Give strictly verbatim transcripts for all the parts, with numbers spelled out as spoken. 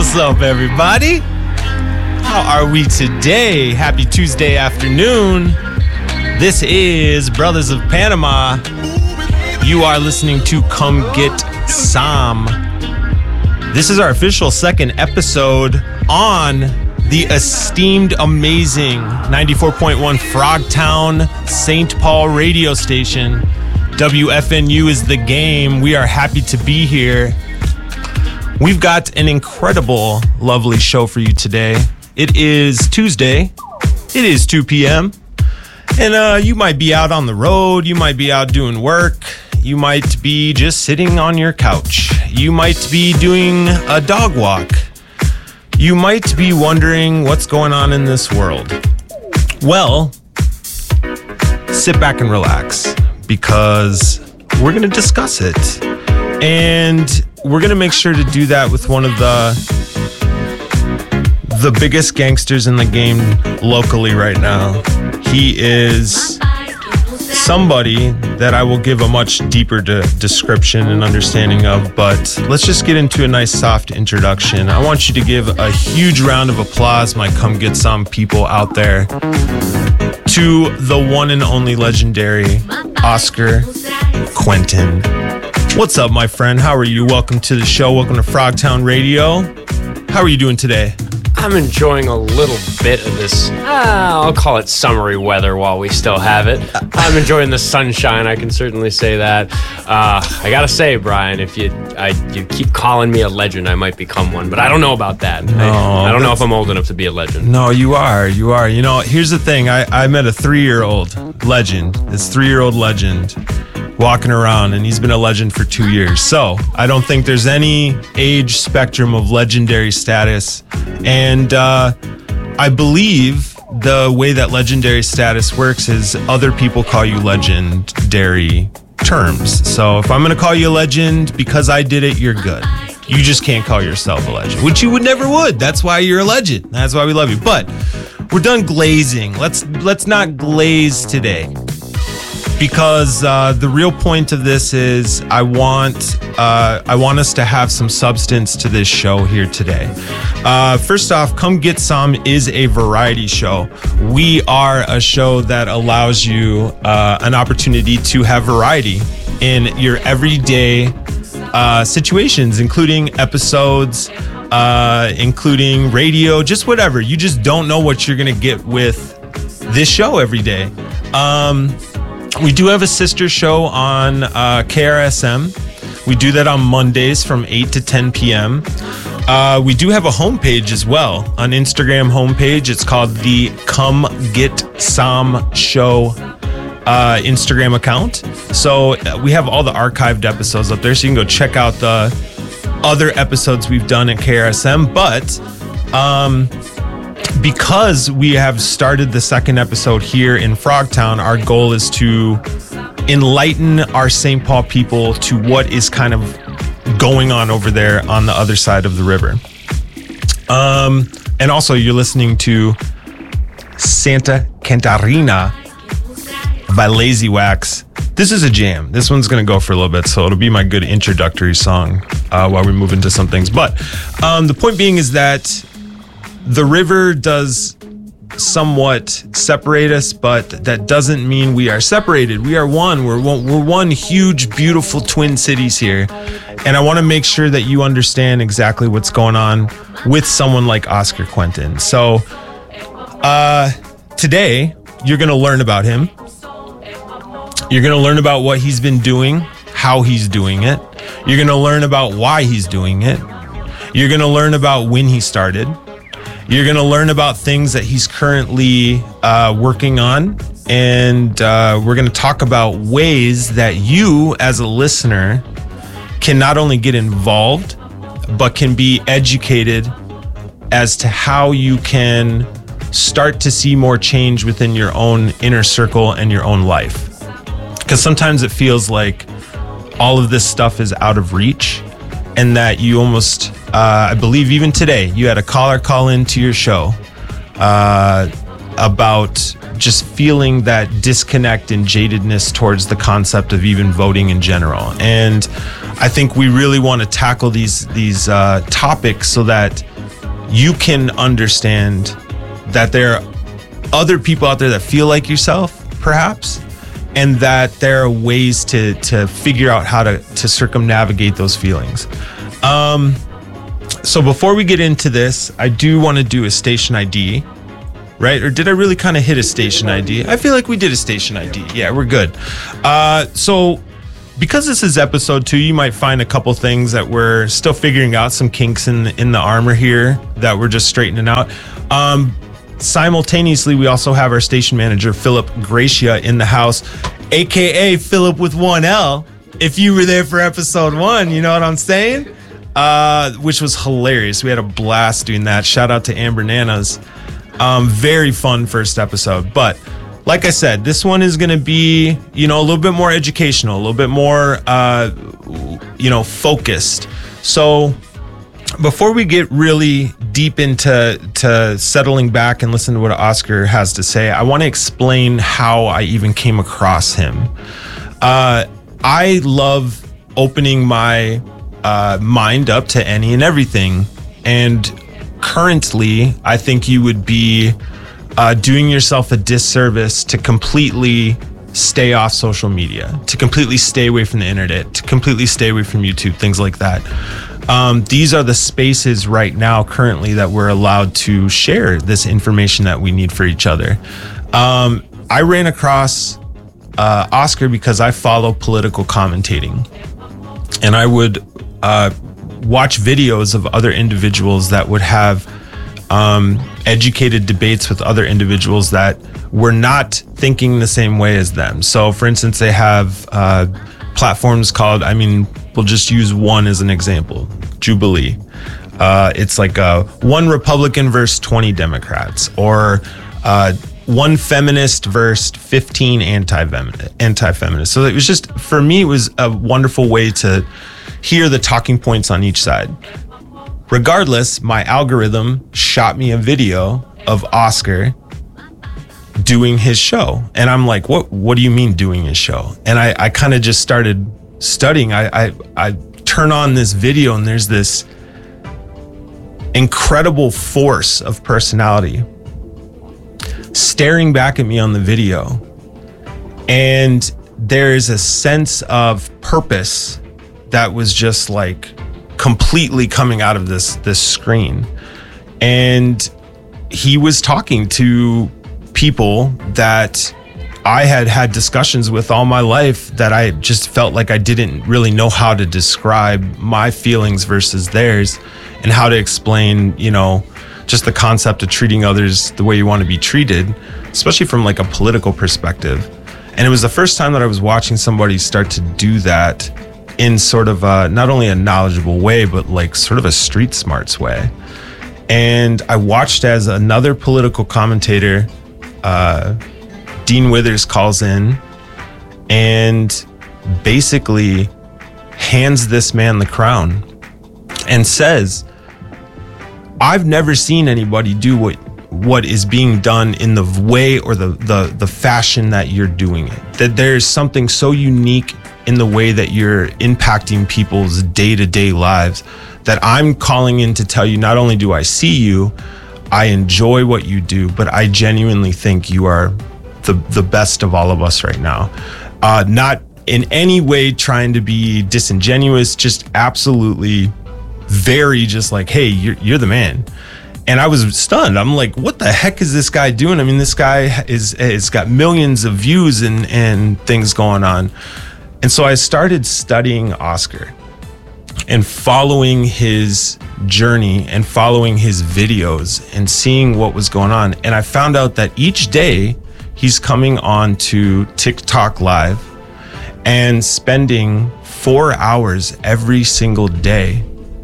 What's up, everybody? How are we today? Happy Tuesday afternoon. This is Brothers of Panama. You are listening to Come Get Some. This is our official second episode on the esteemed, amazing ninety-four point one Frogtown Saint Paul radio station. W F N U is the game. We are happy to be here. We've got an incredible, lovely show for you today. It is Tuesday. It is two p.m. And uh, you might be out on the road. You might be out doing work. You might be just sitting on your couch. You might be doing a dog walk. You might be wondering what's going on in this world. Well, sit back and relax because we're going to discuss it. And we're going to make sure to do that with one of the the biggest gangsters in the game locally right now. He is somebody that I will give a much deeper de- description and understanding of, but let's just get into a nice soft introduction. I want you to give a huge round of applause, my Come Get Some people out there, to the one and only legendary Oscar Quentin. What's up, my friend? How are you? Welcome to the show. Welcome to Frogtown Radio. How are you doing today? I'm enjoying a little bit of this, uh, I'll call it summery weather while we still have it. I'm enjoying the sunshine, I can certainly say that. Uh, I gotta say, Brian, if you I, you keep calling me a legend, I might become one, but I don't know about that. No, I, I don't know if I'm old enough to be a legend. No, you are. You are. You know, here's the thing. I, I met a three-year-old legend. This three-year-old legend walking around, and he's been a legend for two years. So I don't think there's any age spectrum of legendary status. And uh, I believe the way that legendary status works is other people call you legendary terms. So if I'm going to call you a legend because I did it, you're good. You just can't call yourself a legend, which you would never would. That's why you're a legend. That's why we love you. But we're done glazing. Let's let's not glaze today. Because uh, the real point of this is I want uh, I want us to have some substance to this show here today. Uh, first off, Come Get Some is a variety show. We are a show that allows you uh, an opportunity to have variety in your everyday uh, situations, including episodes, uh, including radio, just whatever. You just don't know what you're going to get with this show every day. Um... We do have a sister show on uh, K R S M. We do that on Mondays from eight to ten p.m. Uh, we do have a homepage as well, on Instagram homepage. It's called the Come Get Some Show uh, Instagram account. So uh, we have all the archived episodes up there, so you can go check out the other episodes we've done at K R S M. But um, because we have started the second episode here in Frogtown, our goal is to enlighten our Saint Paul people to what is kind of going on over there on the other side of the river. Um, and also, you're listening to Santa Cantarina by Lazy Wax. This is a jam. This one's going to go for a little bit, so it'll be my good introductory song uh, while we move into some things. But um, the point being is that the river does somewhat separate us, but that doesn't mean we are separated. We are one. We're one, we're one huge, beautiful twin cities here. And I want to make sure that you understand exactly what's going on with someone like Oscar Quentin. So uh, today, you're going to learn about him. You're going to learn about what he's been doing, how he's doing it. You're going to learn about why he's doing it. You're going to learn about when he started. You're going to learn about things that he's currently uh, working on. And uh, we're going to talk about ways that you, as a listener, can not only get involved, but can be educated as to how you can start to see more change within your own inner circle and your own life. Because sometimes it feels like all of this stuff is out of reach, and that you almost... Uh, I believe even today you had a caller call into your show uh, about just feeling that disconnect and jadedness towards the concept of even voting in general. And I think we really want to tackle these these uh, topics so that you can understand that there are other people out there that feel like yourself, perhaps, and that there are ways to to figure out how to to circumnavigate those feelings. Um, so before we get into this, I do want to do a station I D, right? Or did I really kind of hit a station I D? I feel like we did a station I D. Yeah, we're good. Uh, so because this is episode two, you might find a couple things that we're still figuring out, some kinks in the, in the armor here that we're just straightening out. Um, simultaneously, we also have our station manager, Philip Gracia, in the house, A K A Philip with one L. If you were there for episode one, you know what I'm saying? Uh, which was hilarious. We had a blast doing that. Shout out to Amber Nanas. Um, very fun first episode. But like I said, this one is going to be, you know, a little bit more educational, a little bit more, uh, you know, focused. So before we get really deep into to settling back and listen to what Oscar has to say, I want to explain how I even came across him. Uh, I love opening my uh, mind up to any and everything. And currently, I think you would be uh, doing yourself a disservice to completely stay off social media, to completely stay away from the internet, to completely stay away from YouTube, things like that. Um, these are the spaces right now currently that we're allowed to share this information that we need for each other. Um, I ran across uh, Oscar because I follow political commentating, and I would uh, watch videos of other individuals that would have um, educated debates with other individuals that were not thinking the same way as them. So for instance, they have uh, platforms called, I mean, we'll just use one as an example, Jubilee. Uh, it's like a one Republican versus twenty Democrats, or uh, one feminist versus fifteen anti-feminist. So it was just, for me, it was a wonderful way to hear the talking points on each side. Regardless, my algorithm shot me a video of Oscar doing his show. And I'm like, what What do you mean doing his show? And I, I kind of just started studying. I, I, I turn on this video, and there's this incredible force of personality staring back at me on the video. And there's a sense of purpose that was just like completely coming out of this this screen. And he was talking to people that I had had discussions with all my life, that I just felt like I didn't really know how to describe my feelings versus theirs, and how to explain, you know, just the concept of treating others the way you want to be treated, especially from like a political perspective. And it was the first time that I was watching somebody start to do that in sort of a, not only a knowledgeable way, but like sort of a street smarts way. And I watched as another political commentator, uh, Dean Withers, calls in and basically hands this man the crown and says, I've never seen anybody do what what is being done in the way or the, the, the fashion that you're doing it. That there's something so unique in the way that you're impacting people's day-to-day lives that I'm calling in to tell you, not only do I see you, I enjoy what you do, but I genuinely think you are the, the best of all of us right now. Uh, not in any way trying to be disingenuous, just absolutely very just like, hey, you're, you're the man. And I was stunned. I'm like, what the heck is this guy doing? I mean, this guy is has got millions of views and, and things going on. And so I started studying Oscar and following his journey and following his videos and seeing what was going on. And I found out that each day he's coming on to TikTok Live and spending four hours every single day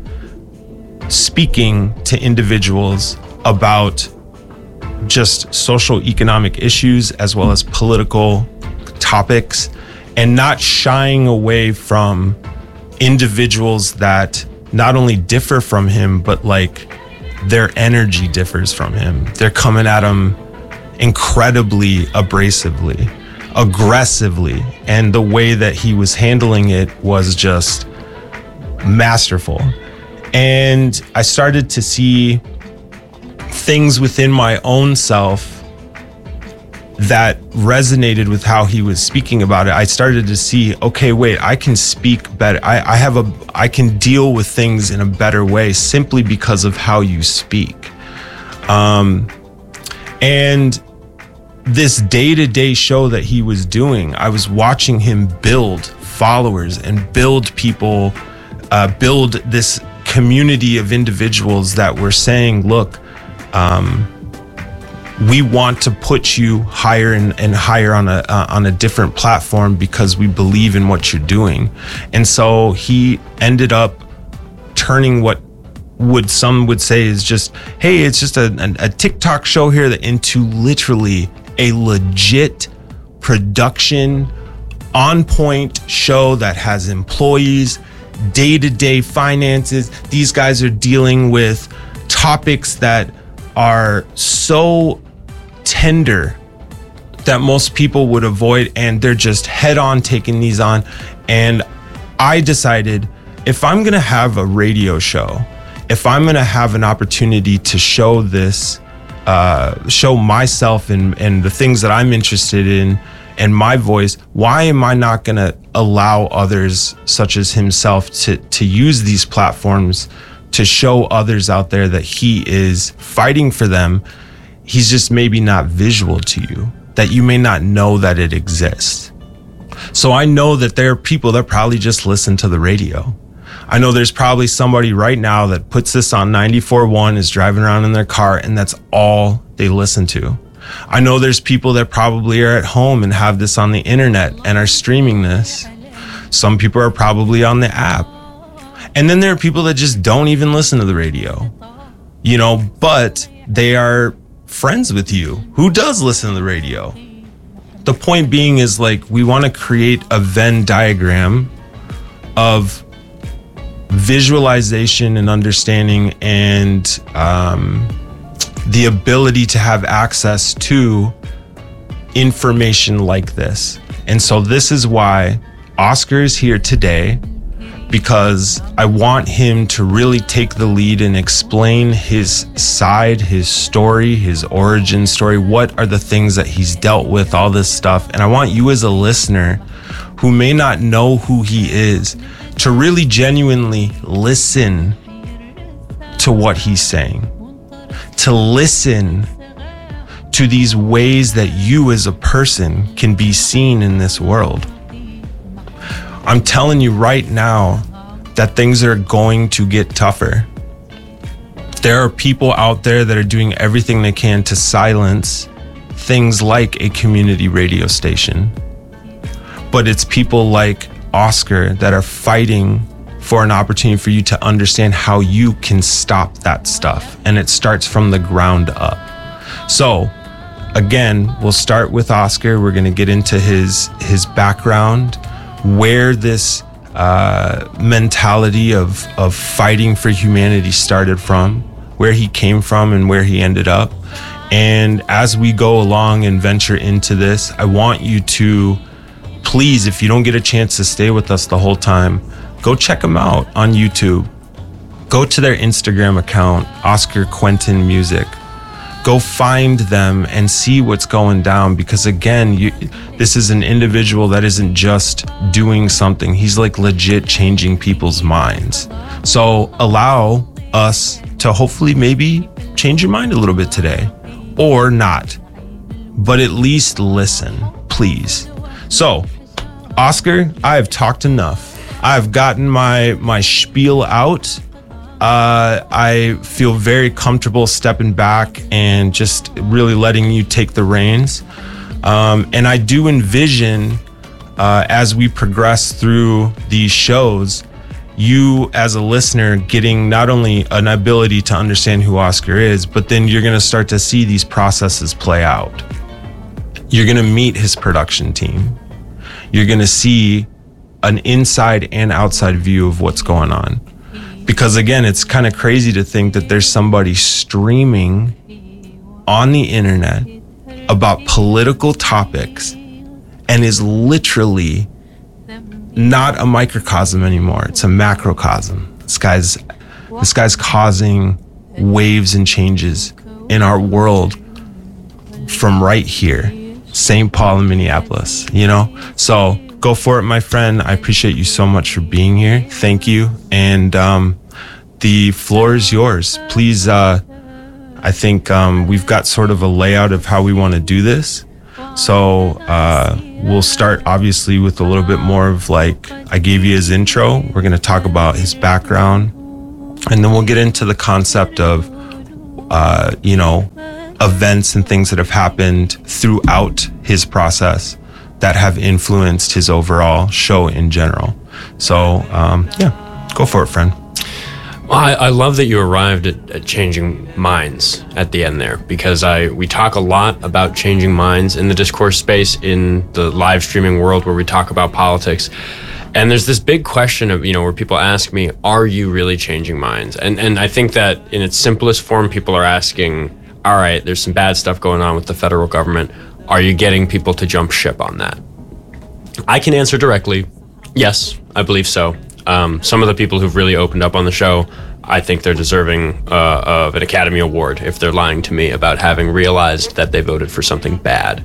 speaking to individuals about just social economic issues as well as political topics, and not shying away from individuals that not only differ from him, but like their energy differs from him. They're coming at him incredibly abrasively, aggressively, and the way that he was handling it was just masterful. And I started to see things within my own self that resonated with how he was speaking about it. I started to see, okay, wait, I can speak better. I, I have a, I can deal with things in a better way simply because of how you speak. Um, and this day-to-day show that he was doing, I was watching him build followers and build people, uh, build this community of individuals that were saying, look, um, we want to put you higher and, and higher on a uh, on a different platform because we believe in what you're doing. And so he ended up turning what would some would say is just, hey, it's just a, a, a TikTok show here, that into literally a legit production, on point show that has employees, day-to-day finances. These guys are dealing with topics that are so tender that most people would avoid, and they're just head on taking these on. And I decided, if I'm gonna have a radio show, if I'm gonna have an opportunity to show this, uh, show myself and, and the things that I'm interested in and my voice, why am I not gonna allow others such as himself to, to use these platforms to show others out there that he is fighting for them? He's just maybe not visual to you, that you may not know that it exists. So I know that there are people that probably just listen to the radio. I know there's probably somebody right now that puts this on ninety-four point one, is driving around in their car, and that's all they listen to. I know there's people that probably are at home and have this on the internet and are streaming this. Some people are probably on the app. And then there are people that just don't even listen to the radio, you know, but they are friends with you who does listen to the radio. The point being is, like, we want to create a Venn diagram of visualization and understanding and um, the ability to have access to information like this. And so this is why Oscar is here today, because I want him to really take the lead and explain his side, his story, his origin story. What are the things that he's dealt with, all this stuff. And I want you as a listener who may not know who he is to really genuinely listen to what he's saying, to listen to these ways that you as a person can be seen in this world. I'm telling you right now that things are going to get tougher. There are people out there that are doing everything they can to silence things like a community radio station. But it's people like Oscar that are fighting for an opportunity for you to understand how you can stop that stuff. And it starts from the ground up. So again, we'll start with Oscar. We're going to get into his his background, where this uh, mentality of, of fighting for humanity started from, where he came from and where he ended up. And as we go along and venture into this, I want you to, please, if you don't get a chance to stay with us the whole time, go check them out on YouTube. Go to their Instagram account, Oscar Quentin Music. Go find them and see what's going down, because again, you, this is an individual that isn't just doing something. He's like legit changing people's minds. So allow us to hopefully maybe change your mind a little bit today, or not, but at least listen, please. So Oscar, I have talked enough. I've gotten my my spiel out. Uh, I feel very comfortable stepping back and just really letting you take the reins. Um, and I do envision, uh, as we progress through these shows, you as a listener getting not only an ability to understand who Oscar is, but then you're going to start to see these processes play out. You're going to meet his production team. You're going to see an inside and outside view of what's going on. Because again, it's kind of crazy to think that there's somebody streaming on the internet about political topics and is literally not a microcosm anymore. It's a macrocosm. This guy's, this guy's causing waves and changes in our world from right here, Saint Paul and Minneapolis, you know? So go for it, my friend. I appreciate you so much for being here. Thank you. And um, the floor is yours. Please, uh, I think um, we've got sort of a layout of how we want to do this. So uh, we'll start obviously with a little bit more of like, I gave you his intro. We're going to talk about his background. And then we'll get into the concept of, uh, you know, events and things that have happened throughout his process that have influenced his overall show in general. So, um, yeah, go for it, friend. Well, I, I love that you arrived at, at changing minds at the end there, because I we talk a lot about changing minds in the discourse space in the live streaming world where we talk about politics. And there's this big question of, you know, where people ask me, are you really changing minds? And and I think that in its simplest form, people are asking, all right, there's some bad stuff going on with the federal government. Are you getting people to jump ship on that? I can answer directly, yes, I believe so. Um, some of the people who've really opened up on the show, I think they're deserving uh, of an Academy Award if they're lying to me about having realized that they voted for something bad.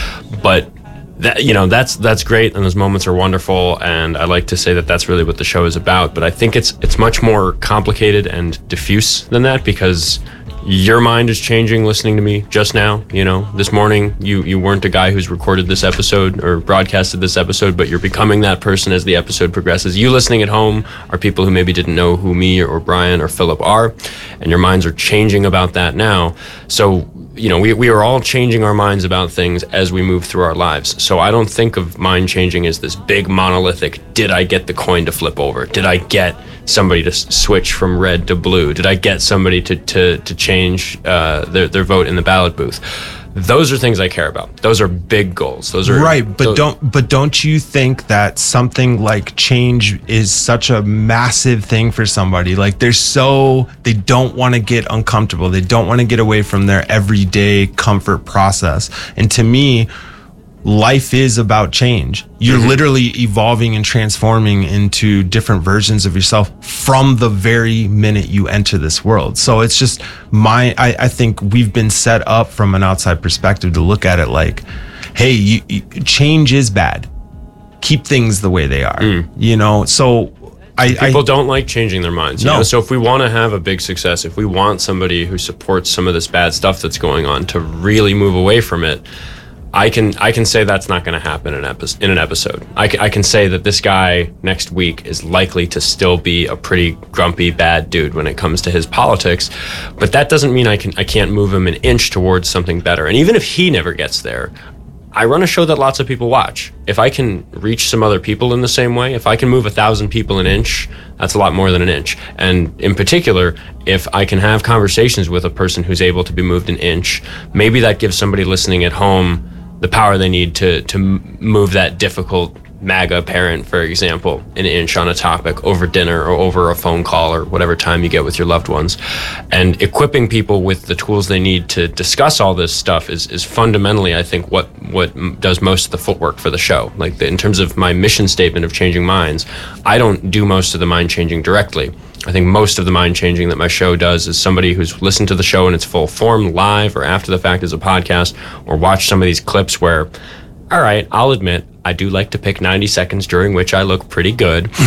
But that, you know, that's that's great, and those moments are wonderful, and I like to say that that's really what the show is about. But I think it's it's much more complicated and diffuse than that, because your mind is changing listening to me just now. You know, this morning you you weren't a guy who's recorded this episode or broadcasted this episode, but you're becoming that person as the episode progresses. You listening at home are people who maybe didn't know who me or Brian or Philip are, and your minds are changing about that now. So, you know, we, we are all changing our minds about things as we move through our lives. So I don't think of mind changing as this big monolithic, did I get the coin to flip over? Did I get somebody to s- switch from red to blue? Did I get somebody to to, to change uh, their, their vote in the ballot booth? Those are things I care about. Those are big goals. Those are right, but those, don't but don't you think that something like change is such a massive thing for somebody? Like they're so they don't want to get uncomfortable. They don't want to get away from their everyday comfort process. And to me, life is about change. You're mm-hmm. literally evolving and transforming into different versions of yourself from the very minute you enter this world. So it's just my, I, I think we've been set up from an outside perspective to look at it like, hey, you, you, change is bad. Keep things the way they are, mm. you know? So I, people I, don't like changing their minds. You no. know? So if we want to have a big success, if we want somebody who supports some of this bad stuff that's going on to really move away from it, I can I can say that's not going to happen in, epi- in an episode. I can, I can say that this guy next week is likely to still be a pretty grumpy, bad dude when it comes to his politics, but that doesn't mean I can I can't move him an inch towards something better. And even if he never gets there, I run a show that lots of people watch. If I can reach some other people in the same way, if I can move a thousand people an inch, that's a lot more than an inch. And in particular, if I can have conversations with a person who's able to be moved an inch, maybe that gives somebody listening at home the power they need to to move that difficult MAGA parent, for example, an inch on a topic over dinner or over a phone call or whatever time you get with your loved ones. And equipping people with the tools they need to discuss all this stuff is is fundamentally, I think, what what does most of the footwork for the show. Like the, in terms of my mission statement of changing minds, I don't do most of the mind changing directly. I think most of the mind changing that my show does is somebody who's listened to the show in its full form, live or after the fact as a podcast, or watched some of these clips where, all right, I'll admit, I do like to pick ninety seconds during which I look pretty good. we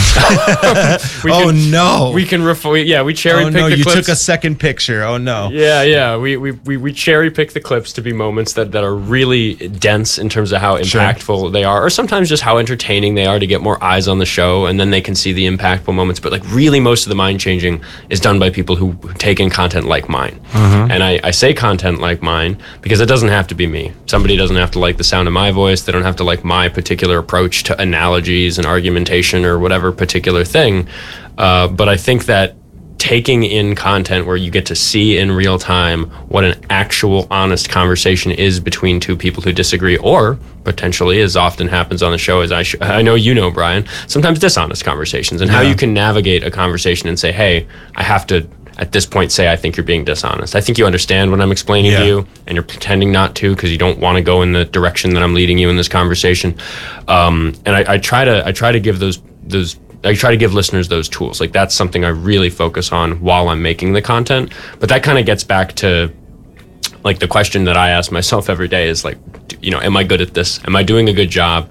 oh can, no! We can ref- we, yeah, we cherry oh, pick no, the you clips. took a second picture. Oh no! Yeah, yeah. We we, we, we cherry pick the clips to be moments that, that are really dense in terms of how impactful sure. they are, or sometimes just how entertaining they are to get more eyes on the show, and then they can see the impactful moments. But like really, most of the mind changing is done by people who take in content like mine. Mm-hmm. And I, I say content like mine because it doesn't have to be me. Somebody doesn't have to like the sound of my voice. They don't have to like my particular approach to analogies and argumentation or whatever particular thing. Uh, but I think that taking in content where you get to see in real time what an actual honest conversation is between two people who disagree, or potentially, as often happens on the show, as I sh- I know you know, Brian, sometimes dishonest conversations, and yeah. how you can navigate a conversation and say, hey, I have to at this point say I think you're being dishonest. I think you understand what I'm explaining yeah. to you, and you're pretending not to because you don't want to go in the direction that I'm leading you in this conversation. Um, and I, I try to I try to give those those I try to give listeners those tools. Like that's something I really focus on while I'm making the content. But that kind of gets back to like the question that I ask myself every day is like, you know, am I good at this? Am I doing a good job?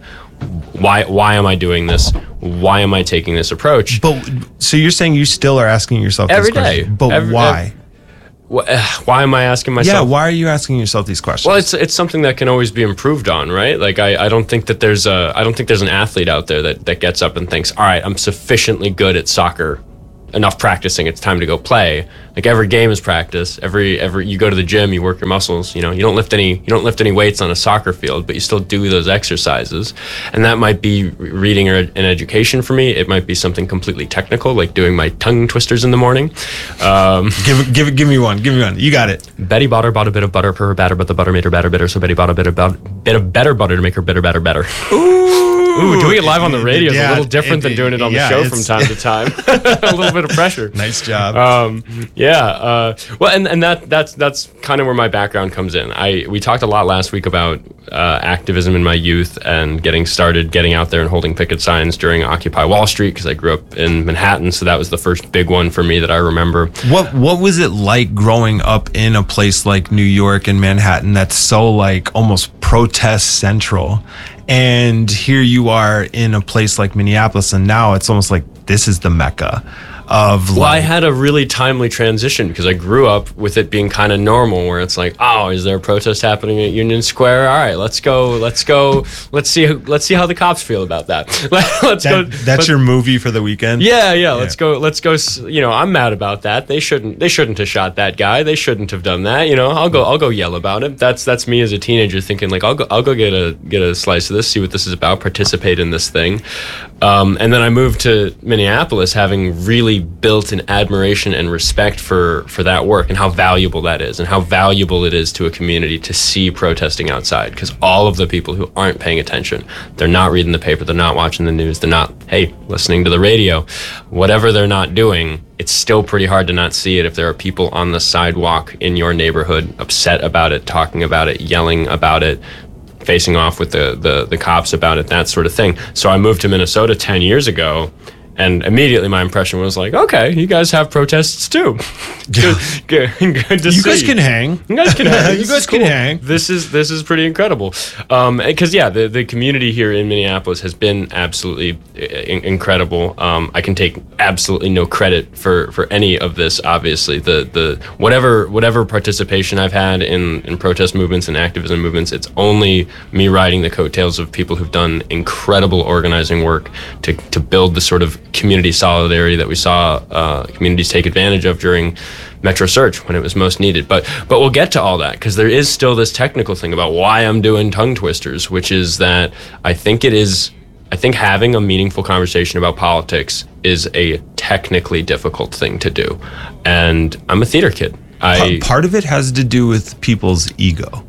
Why why am I doing this? Why am I taking this approach? But so you're saying you still are asking yourself every this question, day. but every, why? Every, why am I asking myself? Yeah, why are you asking yourself these questions? Well, it's it's something that can always be improved on, right? Like I, I don't think that there's a I don't think there's an athlete out there that, that gets up and thinks, all right, I'm sufficiently good at soccer, enough practicing, it's time to go play. Like every game is practice. Every every you go to the gym, you work your muscles. You know, you don't lift any you don't lift any weights on a soccer field, but you still do those exercises. And that might be reading or an education for me. It might be something completely technical, like doing my tongue twisters in the morning. Um, give give give me one. Give me one. You got it. Betty bought her bought a bit of butter for her batter, but the butter made her batter bitter. So Betty bought a bit of bit of better butter to make her bitter batter better. Ooh. Ooh, doing it live on the radio is Yeah, a little different it- than doing it on yeah, the show from it's- time to time. A little bit of pressure. Nice job. Um, yeah. Uh, well, and, and that that's that's kind of where my background comes in. I we talked a lot last week about uh, activism in my youth and getting started, getting out there and holding picket signs during Occupy Wall Street because I grew up in Manhattan, so that was the first big one for me that I remember. What what was it like growing up in a place like New York and Manhattan that's so like almost protest central, and here you are in a place like Minneapolis, and now it's almost like this is the Mecca of Well, I like, had a really timely transition because I grew up with it being kind of normal, where it's like, oh, is there a protest happening at Union Square? All right, let's go, let's go, let's see, let's see how the cops feel about that. let's that, go. that's let's- your movie for the weekend. Yeah, yeah, let's go. Let's go. s- You know, I'm mad about that. They shouldn't. They shouldn't have shot that guy. They shouldn't have done that. You know, I'll go. I'll go yell about it. That's that's me as a teenager thinking like, I'll go. I'll go get a get a slice of this. See what this is about. Participate in this thing. Um, and then I moved to Minneapolis, having really built an admiration and respect for for that work and how valuable that is, and how valuable it is to a community to see protesting outside. Because all of the people who aren't paying attention, they're not reading the paper, they're not watching the news, they're not, hey, listening to the radio, whatever they're not doing, it's still pretty hard to not see it if there are people on the sidewalk in your neighborhood upset about it, talking about it, yelling about it, facing off with the, the, the cops about it, that sort of thing. So I moved to Minnesota ten years ago, and immediately my impression was like, okay, you guys have protests too. good, good, good to You see. guys can hang. You guys can hang. You This guys is can cool. hang. This is this is pretty incredible. Um, because yeah, the, the community here in Minneapolis has been absolutely in- incredible. Um, I can take absolutely no credit for, for any of this. Obviously, the the whatever whatever participation I've had in, in protest movements and activism movements, it's only me riding the coattails of people who've done incredible organizing work to to build the sort of community solidarity that we saw uh, communities take advantage of during Metro Search when it was most needed. But but we'll get to all that because there is still this technical thing about why I'm doing tongue twisters, which is that I think it is, I think having a meaningful conversation about politics is a technically difficult thing to do. And I'm a theater kid. I, Pa- part of it has to do with people's ego.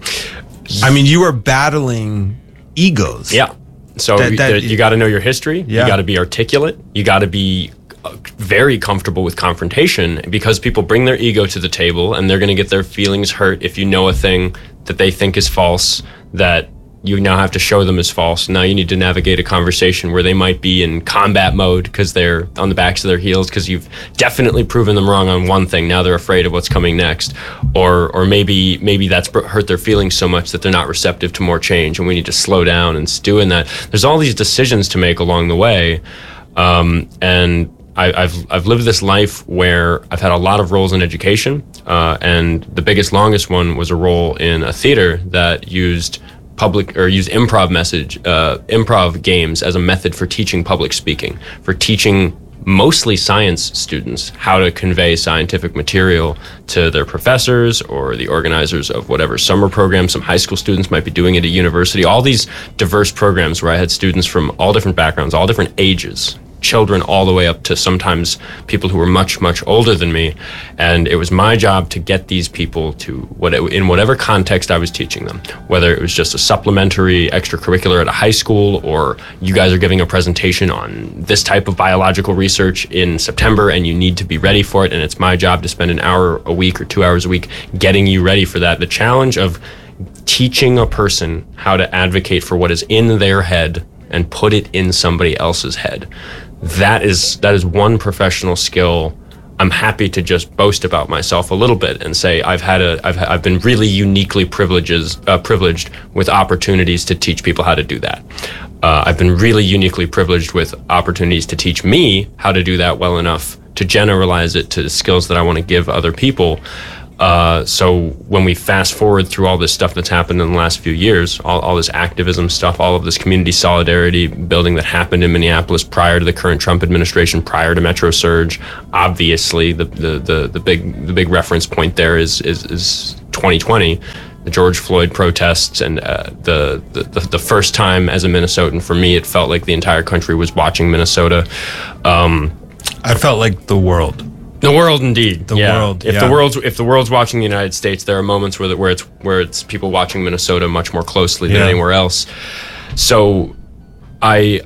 I mean, you are battling egos. Yeah. So That- you- that- you got to know your history. Yeah. You got to be articulate. You got to be uh, very comfortable with confrontation because people bring their ego to the table and they're going to get their feelings hurt if you know a thing that they think is false that you now have to show them is false. Now you need to navigate a conversation where they might be in combat mode because they're on the backs of their heels because you've definitely proven them wrong on one thing. Now they're afraid of what's coming next. Or or maybe maybe that's hurt their feelings so much that they're not receptive to more change and we need to slow down and doing that. There's all these decisions to make along the way. Um, and I, I've I've lived this life where I've had a lot of roles in education. Uh, and the biggest, longest one was a role in a theater that used public or use improv message, uh, improv games as a method for teaching public speaking, for teaching mostly science students how to convey scientific material to their professors or the organizers of whatever summer program. Some high school students might be doing it at university. All these diverse programs where I had students from all different backgrounds, all different ages, children all the way up to sometimes people who were much, much older than me. And it was my job to get these people to, what in whatever context I was teaching them, whether it was just a supplementary extracurricular at a high school, or you guys are giving a presentation on this type of biological research in September and you need to be ready for it. And it's my job to spend an hour a week or two hours a week getting you ready for that. The challenge of teaching a person how to advocate for what is in their head and put it in somebody else's head. That is that is one professional skill I'm happy to just boast about myself a little bit and say I've had a I've I've been really uniquely privileges uh, privileged with opportunities to teach people how to do that. Uh, I've been really uniquely privileged with opportunities to teach me how to do that well enough to generalize it to the skills that I want to give other people. Uh, so when we fast forward through all this stuff that's happened in the last few years, all, all this activism stuff, all of this community solidarity building that happened in Minneapolis prior to the current Trump administration, prior to Metro Surge, obviously the the the, the big the big reference point there is is, is twenty twenty, the George Floyd protests, and uh, the, the the first time as a Minnesotan for me, it felt like the entire country was watching Minnesota. Um, I felt like the world. The world, indeed. The yeah. world. If yeah. the world's if the world's watching the United States, there are moments where the, where it's where it's people watching Minnesota much more closely than yeah. anywhere else. So, I,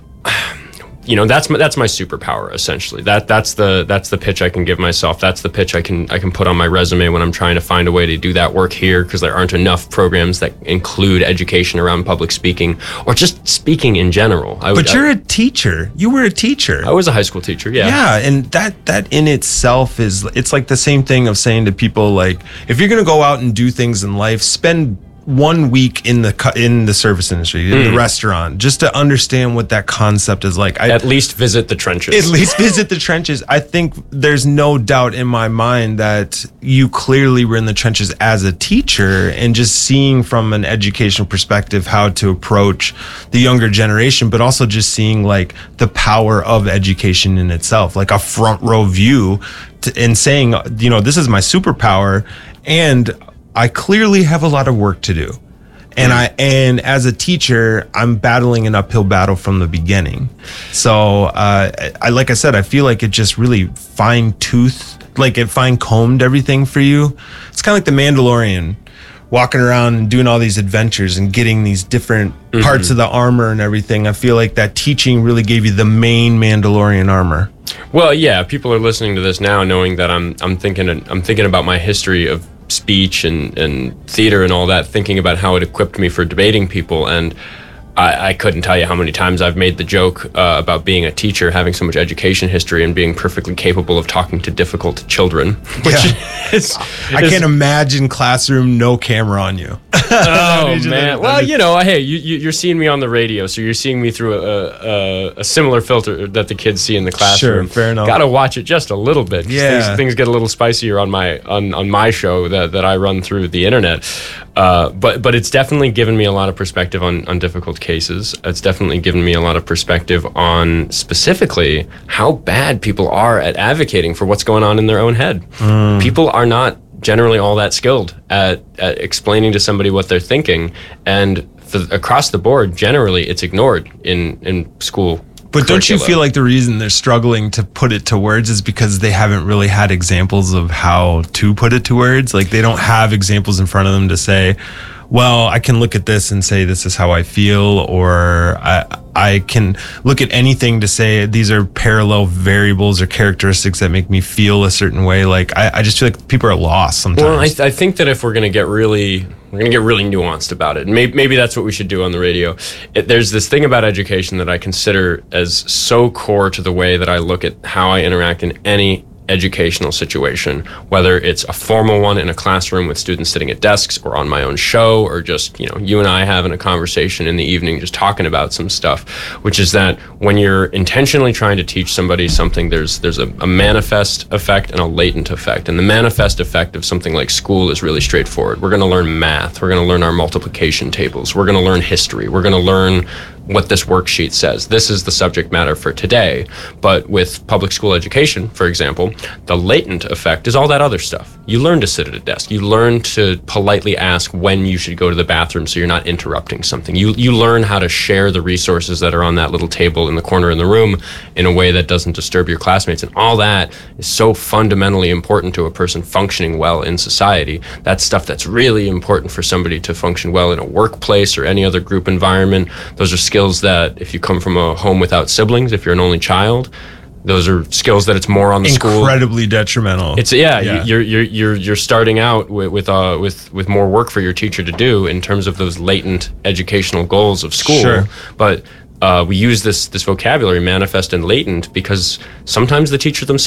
you know, that's my, that's my superpower essentially. That that's the that's the pitch I can give myself. That's the pitch I can I can put on my resume when I'm trying to find a way to do that work here, because there aren't enough programs that include education around public speaking or just speaking in general. I, but I, you're a teacher. You were a teacher. I was a high school teacher. Yeah. Yeah, and that that in itself is it's like the same thing of saying to people, like, if you're going to go out and do things in life, spend one week in the cu- in the service industry, in Mm. the restaurant, just to understand what that concept is like. I, At least visit the trenches. At least visit the trenches. I think there's no doubt in my mind that you clearly were in the trenches as a teacher, and just seeing from an educational perspective how to approach the younger generation, but also just seeing like the power of education in itself, like a front row view to, and saying, you know, this is my superpower, and I clearly have a lot of work to do. And I and as a teacher, I'm battling an uphill battle from the beginning. So uh, I like I said, I feel like it just really fine tooth, like it fine combed everything for you. It's kind of like the Mandalorian, walking around and doing all these adventures and getting these different mm-hmm. parts of the armor and everything. I feel like that teaching really gave you the main Mandalorian armor. Well, yeah, people are listening to this now, knowing that I'm I'm thinking I'm thinking about my history of speech and, and theater and all that, thinking about how it equipped me for debating people. And I, I couldn't tell you how many times I've made the joke uh, about being a teacher, having so much education history, and being perfectly capable of talking to difficult children. Which yeah. is, I is, can't imagine classroom, no camera on you. Oh, man. Well, you know, hey, you, you, you're seeing me on the radio, so you're seeing me through a, a, a similar filter that the kids see in the classroom. Sure, fair enough. Got to watch it just a little bit. Yeah. Things, things get a little spicier on my on, on my show that, that I run through the internet. Uh, but but it's definitely given me a lot of perspective on, on difficult cases. It's definitely given me a lot of perspective on specifically how bad people are at advocating for what's going on in their own head. Mm. People are not generally all that skilled at, at explaining to somebody what they're thinking, and for, across the board, generally it's ignored in, in school. But don't you feel like the reason they're struggling to put it to words is because they haven't really had examples of how to put it to words? Like they don't have examples in front of them to say, well, I can look at this and say this is how I feel, or I I can look at anything to say these are parallel variables or characteristics that make me feel a certain way. Like I, I just feel like people are lost sometimes. Well, I, th- I think that if we're gonna get really we're gonna get really nuanced about it, maybe maybe that's what we should do on the radio. It, there's this thing about education that I consider as so core to the way that I look at how I interact in any educational situation, whether it's a formal one in a classroom with students sitting at desks, or on my own show, or just, you know, you and I having a conversation in the evening just talking about some stuff, which is that when you're intentionally trying to teach somebody something, there's there's a, a manifest effect and a latent effect. And the manifest effect of something like school is really straightforward. We're going to learn math. We're going to learn our multiplication tables. We're going to learn history. We're going to learn what this worksheet says. This is the subject matter for today. But with public school education, for example, the latent effect is all that other stuff. You learn to sit at a desk. You learn to politely ask when you should go to the bathroom so you're not interrupting something. You you learn how to share the resources that are on that little table in the corner in the room in a way that doesn't disturb your classmates. And all that is so fundamentally important to a person functioning well in society. That's stuff that's really important for somebody to function well in a workplace or any other group environment. Those are skills that if you come from a home without siblings, if you're an only child, those are skills that it's more on the school. Incredibly detrimental. It's yeah, yeah. You're you're you're you're starting out with with uh with with more work for your teacher to do in terms of those latent educational goals of school. Sure. But uh, we use this this vocabulary, manifest and latent, because sometimes the teacher themselves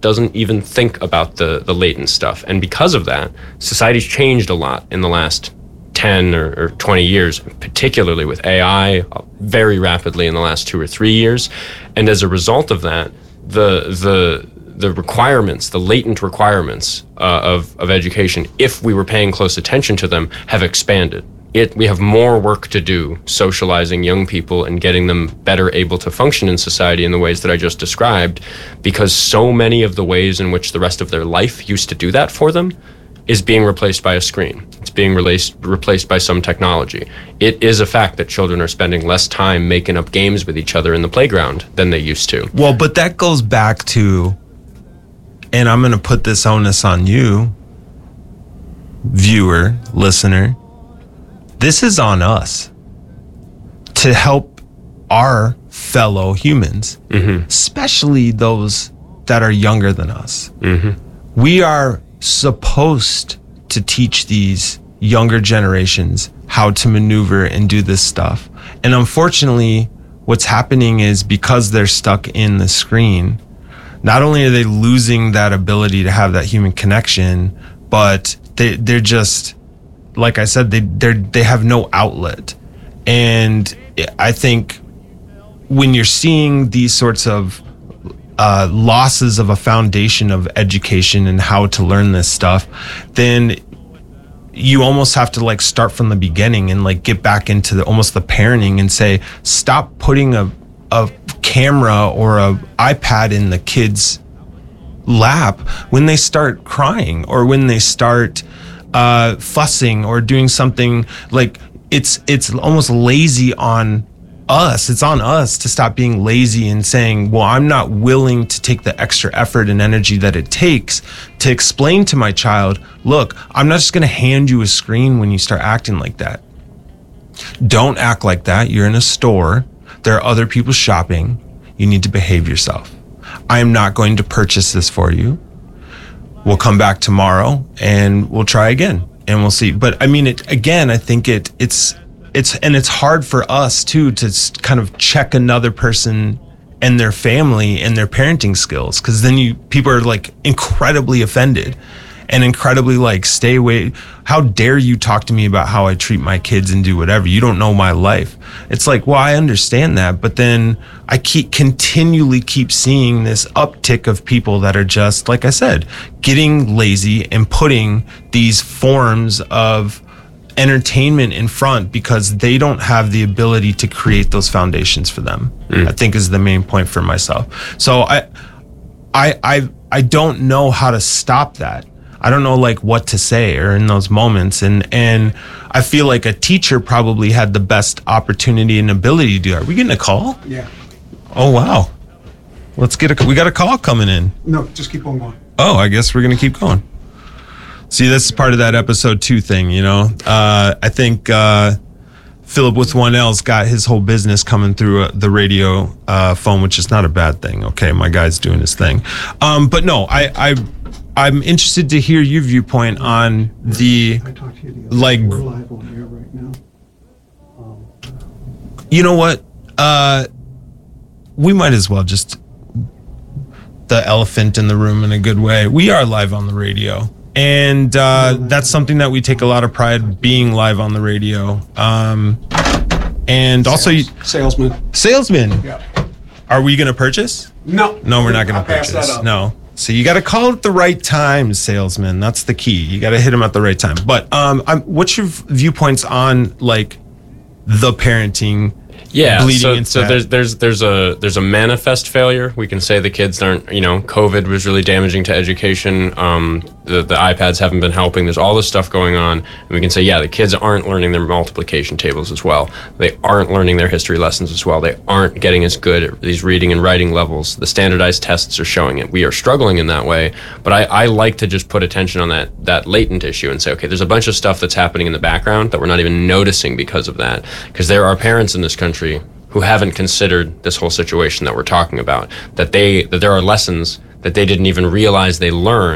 doesn't even think about the, the latent stuff. And because of that, society's changed a lot in the last ten or, or twenty years, particularly with A I, very rapidly in the last two or three years. And as a result of that, the the the requirements, the latent requirements uh, of, of education, if we were paying close attention to them, have expanded. It, we have more work to do socializing young people and getting them better able to function in society in the ways that I just described, because so many of the ways in which the rest of their life used to do that for them is being replaced by a screen. It's being replaced, replaced by some technology. It is a fact that children are spending less time making up games with each other in the playground than they used to. Well, but that goes back to, and I'm going to put this onus on you, viewer, listener, this is on us to help our fellow humans, mm-hmm. especially those that are younger than us. Mm-hmm. We are supposed to teach these younger generations how to maneuver and do this stuff. And unfortunately, what's happening is because they're stuck in the screen, not only are they losing that ability to have that human connection, but they, they're just, like I said, they they they have no outlet. And I think when you're seeing these sorts of uh, losses of a foundation of education and how to learn this stuff, then you almost have to like start from the beginning and like get back into the, almost the parenting and say, stop putting a a camera or a iPad in the kid's lap when they start crying or when they start Uh, fussing or doing something. Like it's it's almost lazy on us. It's on us to stop being lazy and saying, well, I'm not willing to take the extra effort and energy that it takes to explain to my child, look, I'm not just going to hand you a screen when you start acting like that. Don't act like that. You're in a store. There are other people shopping. You need to behave yourself. I am not going to purchase this for you. We'll come back tomorrow and we'll try again and we'll see. But I mean, it again, I think it it's it's and it's hard for us too to kind of check another person and their family and their parenting skills, because then you people are like incredibly offended and incredibly like, stay away. How dare you talk to me about how I treat my kids and do whatever? You don't know my life. It's like, well, I understand that, but then I keep continually keep seeing this uptick of people that are just, like I said, getting lazy and putting these forms of entertainment in front because they don't have the ability to create those foundations for them. Mm. I think is the main point for myself. So I, I, I, I don't know how to stop that. I don't know like what to say or in those moments. And and I feel like a teacher probably had the best opportunity and ability to do that. Are we getting a call? Yeah. Oh, wow. Let's get a, we got a call coming in. No, just keep on going. Oh, I guess we're going to keep going. See, this is part of that episode two thing, you know? Uh, I think uh, Philip with one L's got his whole business coming through uh, the radio uh, phone, which is not a bad thing. Okay, my guy's doing his thing. Um, but no, I... I I'm interested to hear your viewpoint on the, I talked to you the other like, day. We're live on air right now. Um, you know what? Uh, we might as well just, the elephant in the room in a good way. We are live on the radio. And uh, that's something that we take a lot of pride being live on the radio. Um, and also, you, salesman. Salesman. Yeah. Are we going to purchase? No. No, we're not going to pass purchase. that up. No. So you got to call at the right time, salesman. That's the key. You got to hit them at the right time. But um, I'm, what's your viewpoints on like the parenting? Yeah, bleeding so, into so that? there's there's there's a there's a manifest failure. We can say the kids aren't, you know, COVID was really damaging to education. Um, the the iPads haven't been helping. There's all this stuff going on, and we can say, yeah, the kids aren't learning their multiplication tables as well. They aren't learning their history lessons as well. They aren't getting as good at these reading and writing levels. The standardized tests are showing it. We are struggling in that way. But I, I like to just put attention on that that latent issue and say, okay, there's a bunch of stuff that's happening in the background that we're not even noticing because of that. Because there are parents in this country who haven't considered this whole situation that we're talking about, that they that there are lessons that they didn't even realize they learned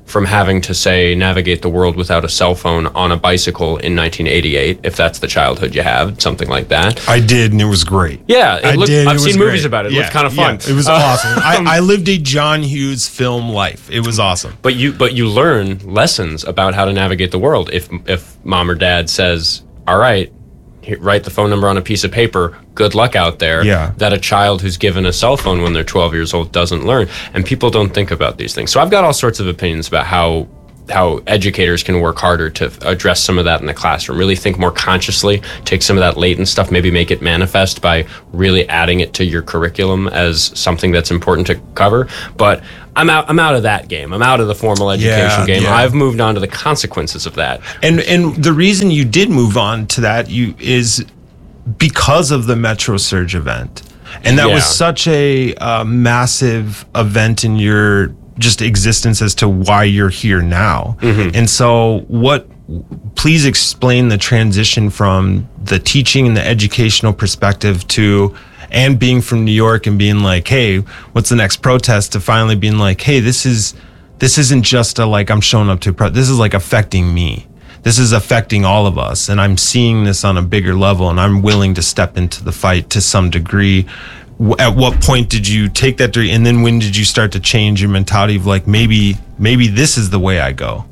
from having to, say, navigate the world without a cell phone on a bicycle in nineteen eighty-eight, if that's the childhood you have, something like that. I did, and it was great. Yeah, it I looked, did. I've it seen was movies great. about it. It yeah, looked kind of fun. Yeah, it was Uh, awesome. I, I lived a John Hughes film life. It was awesome. But you but you learn lessons about how to navigate the world. If if mom or dad says, "All right, here, write the phone number on a piece of paper. Good luck out there." Yeah. That a child who's given a cell phone when they're twelve years old doesn't learn, and people don't think about these things. So I've got all sorts of opinions about how how educators can work harder to address some of that in the classroom, really think more consciously, take some of that latent stuff, maybe make it manifest by really adding it to your curriculum as something that's important to cover. But I'm out I'm out of that game. I'm out of the formal education Yeah, game. yeah. I've moved on to the consequences of that. And and the reason you did move on to that you is because of the Metro Surge event. And that Yeah. was such a uh, massive event in your just existence as to why you're here now. Mm-hmm. And so what please explain the transition from the teaching and the educational perspective to and being from New York and being like, hey, what's the next protest, to finally being like, hey, this is this isn't just a like I'm showing up to a pro- this is like affecting me. This is affecting all of us, and I'm seeing this on a bigger level, and I'm willing to step into the fight to some degree. W- At what point did you take that degree, and then when did you start to change your mentality of like maybe maybe this is the way I go?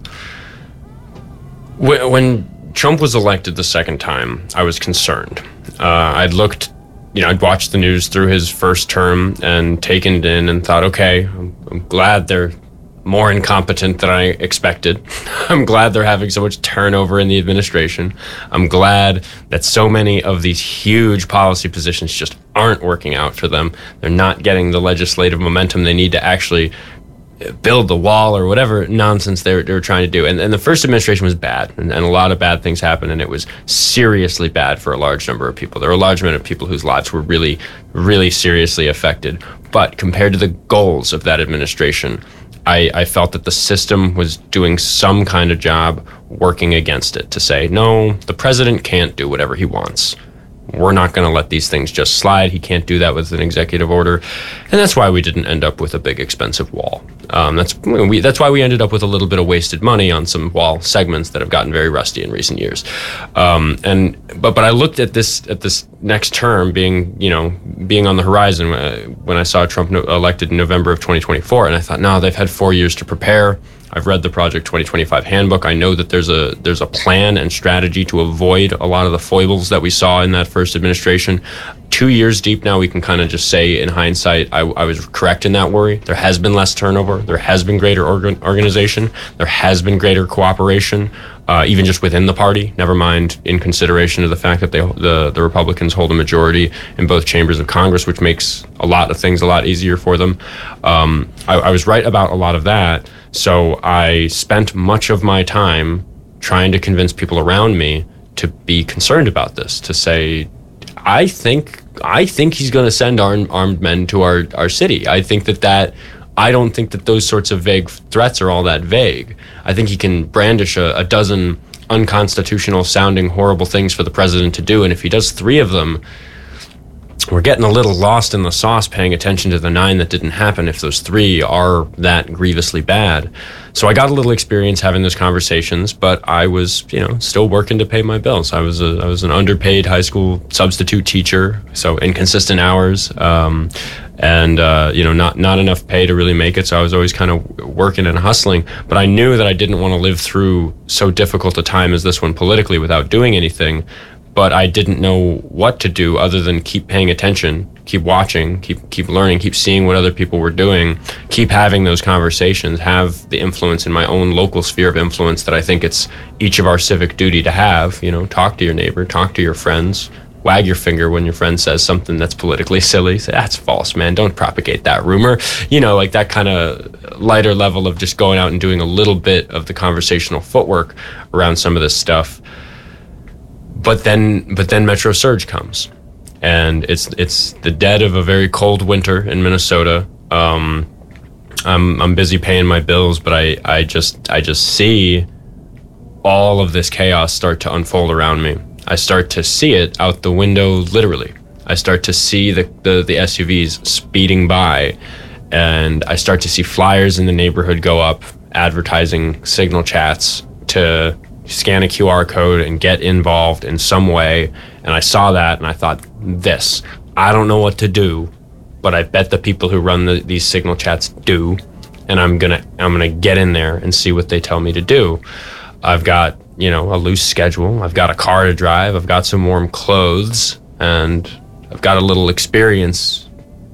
When when Trump was elected the second time, I was concerned. Uh, I'd looked, you know, I'd watched the news through his first term and taken it in and thought, okay, I'm, I'm glad they're more incompetent than I expected. I'm glad they're having so much turnover in the administration. I'm glad that so many of these huge policy positions just aren't working out for them. They're not getting the legislative momentum they need to actually build the wall or whatever nonsense they were, they were trying to do. And, and the first administration was bad, and, and a lot of bad things happened, and it was seriously bad for a large number of people. There were a large amount of people whose lives were really, really seriously affected. But compared to the goals of that administration, I, I felt that the system was doing some kind of job working against it, to say, no, the president can't do whatever he wants. We're not going to let these things just slide. He can't do that with an executive order. And that's why we didn't end up with a big, expensive wall. Um, that's we, that's why we ended up with a little bit of wasted money on some wall segments that have gotten very rusty in recent years. Um, and but but I looked at this at this next term being, you know, being on the horizon uh, when I saw Trump no, elected in November of twenty twenty-four, and I thought, no, they've had four years to prepare. I've read the Project twenty twenty-five handbook. I know that there's a there's a plan and strategy to avoid a lot of the foibles that we saw in that first administration. Two years deep now, we can kind of just say in hindsight, I, I was correct in that worry. There has been less turnover. There has been greater organ, organization. There has been greater cooperation, uh, even just within the party, never mind in consideration of the fact that they, the, the Republicans hold a majority in both chambers of Congress, which makes a lot of things a lot easier for them. Um, I, I was right about a lot of that. So I spent much of my time trying to convince people around me to be concerned about this, to say, I think I think he's going to send armed, armed men to our, our city. I think that that I don't think that those sorts of vague threats are all that vague. I think he can brandish a, a dozen unconstitutional sounding horrible things for the president to do, and if he does three of them, we're getting a little lost in the sauce paying attention to the nine that didn't happen if those three are that grievously bad. So I got a little experience having those conversations, but I was, you know, still working to pay my bills. I was a, I was an underpaid high school substitute teacher, so inconsistent hours, um, and uh, you know, not not enough pay to really make it. So I was always kind of working and hustling. But I knew that I didn't want to live through so difficult a time as this one politically without doing anything. But I didn't know what to do other than keep paying attention, keep watching, keep keep learning, keep seeing what other people were doing, keep having those conversations, have the influence in my own local sphere of influence that I think it's each of our civic duty to have. You know, talk to your neighbor, talk to your friends, wag your finger when your friend says something that's politically silly. Say, that's false, man. Don't propagate that rumor. You know, like that kind of lighter level of just going out and doing a little bit of the conversational footwork around some of this stuff. But then, but then Metro Surge comes, and it's it's the dead of a very cold winter in Minnesota. Um, I'm I'm busy paying my bills, but I, I just I just see all of this chaos start to unfold around me. I start to see it out the window, literally. I start to see the the, the S U Vs speeding by, and I start to see flyers in the neighborhood go up advertising signal chats to scan a Q R code and get involved in some way. And I saw that and I thought, this, I don't know what to do, but I bet the people who run the, these signal chats do. And I'm gonna I'm gonna get in there and see what they tell me to do. I've got, you know, a loose schedule. I've got a car to drive. I've got some warm clothes, and I've got a little experience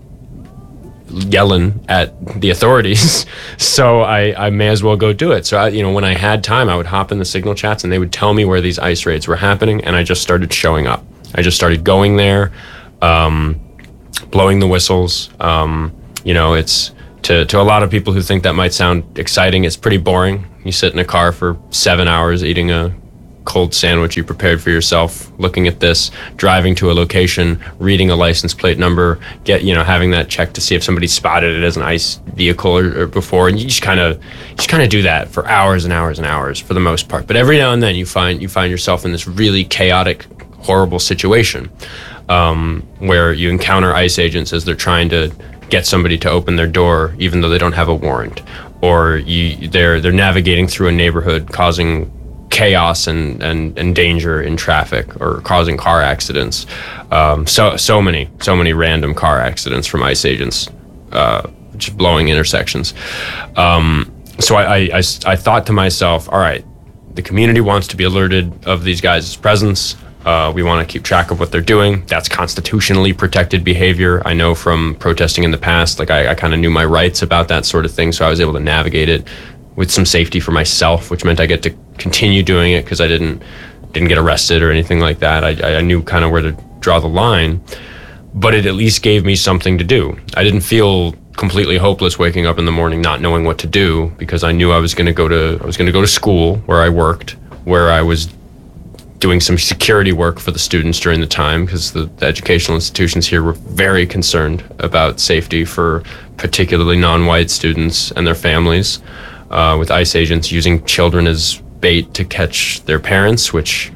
yelling at the authorities. So I, I may as well go do it. So, I, you know, when I had time, I would hop in the signal chats and they would tell me where these ICE raids were happening. And I just started showing up. I just started going there, um, blowing the whistles. Um, you know, it's to, to a lot of people who think that might sound exciting. It's pretty boring. You sit in a car for seven hours eating a cold sandwich you prepared for yourself, looking at this, driving to a location, reading a license plate number, get you know having that checked to see if somebody spotted it as an ICE vehicle or, or before, and you just kind of just kind of do that for hours and hours and hours for the most part. But every now and then you find you find yourself in this really chaotic, horrible situation um, where you encounter ICE agents as they're trying to get somebody to open their door even though they don't have a warrant, or you they're they're navigating through a neighborhood causing chaos and, and, and danger in traffic or causing car accidents. Um, so so many, so many random car accidents from ICE agents, uh, just blowing intersections. Um, so I, I, I, I thought to myself, all right, the community wants to be alerted of these guys' presence. Uh, we want to keep track of what they're doing. That's constitutionally protected behavior. I know from protesting in the past, like I, I kind of knew my rights about that sort of thing, so I was able to navigate it with some safety for myself, which meant I get to continue doing it because I didn't didn't get arrested or anything like that. I, I knew kind of where to draw the line, but it at least gave me something to do. I didn't feel completely hopeless waking up in the morning not knowing what to do, because I knew I was going to go to I was going to go to school where I worked, where I was doing some security work for the students during the time, because the, the educational institutions here were very concerned about safety for particularly non-white students and their families. Uh, with ICE agents using children as bait to catch their parents, which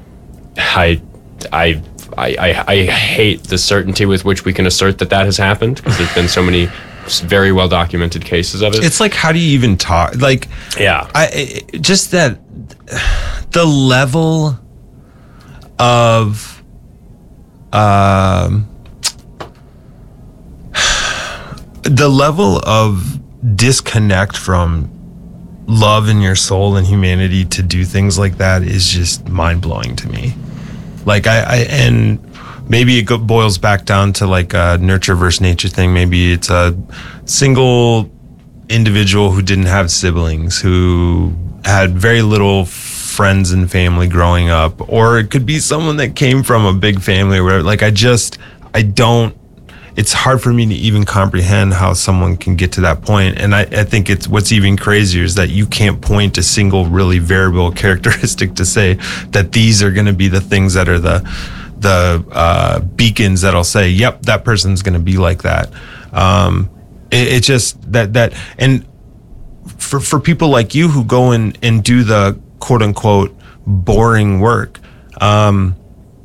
I, I, I, I hate the certainty with which we can assert that that has happened, because there's been so many very well documented cases of it. It's like, how do you even talk? Like, yeah, I just that the level of um the level of disconnect from love in your soul and humanity to do things like that is just mind-blowing to me. Like I, I and maybe it go, boils back down to like a nurture versus nature thing. Maybe it's a single individual who didn't have siblings, who had very little friends and family growing up, or it could be someone that came from a big family or whatever. Like I just I don't it's hard for me to even comprehend how someone can get to that point. And I, I think it's what's even crazier is that you can't point a single really variable characteristic to say that these are going to be the things that are the the uh, beacons that'll say, yep, that person's going to be like that. Um, it, it just that that and for for people like you who go in and do the quote unquote boring work, um,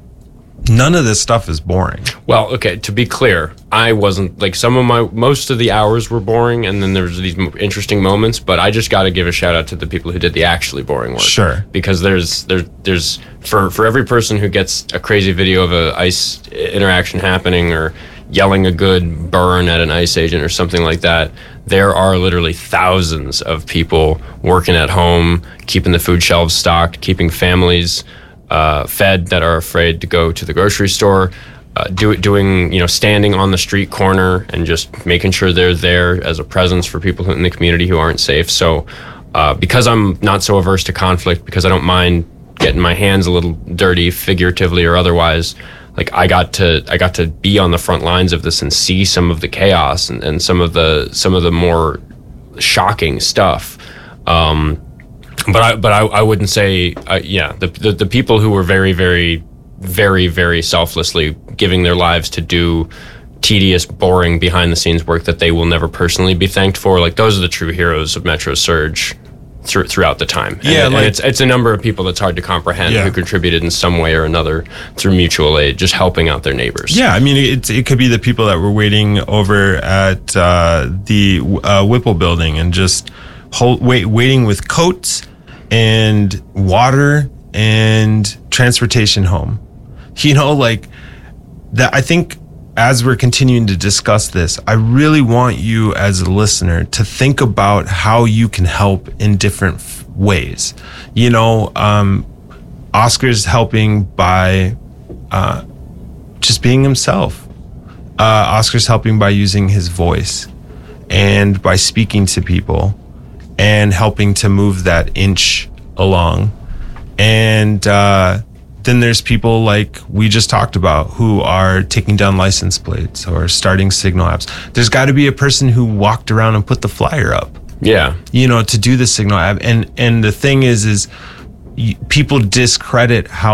none of this stuff is boring. Well, okay, to be clear, I wasn't, like, some of my, most of the hours were boring, and then there's these interesting moments, but I just got to give a shout out to the people who did the actually boring work. Sure. Because there's, there's, there's for, for every person who gets a crazy video of a ICE interaction happening or yelling a good burn at an ICE agent or something like that, there are literally thousands of people working at home, keeping the food shelves stocked, keeping families Uh, fed that are afraid to go to the grocery store, uh, do, doing, you know, standing on the street corner and just making sure they're there as a presence for people who, in the community who aren't safe. So uh, because I'm not so averse to conflict, because I don't mind getting my hands a little dirty, figuratively or otherwise, like I got to I got to be on the front lines of this and see some of the chaos and, and some of the some of the more shocking stuff. Um, But I, but I, I wouldn't say, uh, yeah, the, the the people who were very, very, very, very selflessly giving their lives to do tedious, boring, behind-the-scenes work that they will never personally be thanked for, like those are the true heroes of Metro Surge through, throughout the time. And, yeah, and like, it's it's a number of people that's hard to comprehend yeah. who contributed in some way or another through mutual aid, just helping out their neighbors. Yeah, I mean, it, it could be the people that were waiting over at uh, the uh, Whipple building and just hold, wait, waiting with coats and water and transportation home. You know, like that. I think as we're continuing to discuss this, I really want you as a listener to think about how you can help in different f- ways. You know, um, Oscar's helping by uh, just being himself. Uh, Oscar's helping by using his voice and by speaking to people and helping to move that inch along. And uh, then there's people like we just talked about who are taking down license plates or starting signal apps. There's got to be a person who walked around and put the flyer up, Yeah. you know, to do the signal app. And and the thing is, is y- people discredit how